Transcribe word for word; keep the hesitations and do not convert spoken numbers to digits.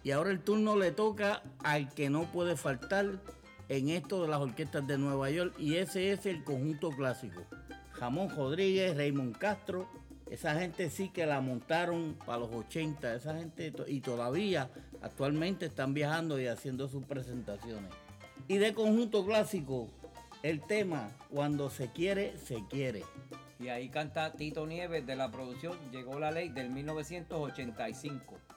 Y ahora el turno le toca al que no puede faltar en esto de las orquestas de Nueva York, y ese es el conjunto clásico. Ramón Rodríguez, Raymond Castro, esa gente sí que la montaron para los ochenta, esa gente, y todavía actualmente están viajando y haciendo sus presentaciones. Y de conjunto clásico, el tema Cuando se quiere, se quiere. Y ahí canta Tito Nieves de la producción Llegó la Ley del mil novecientos ochenta y cinco.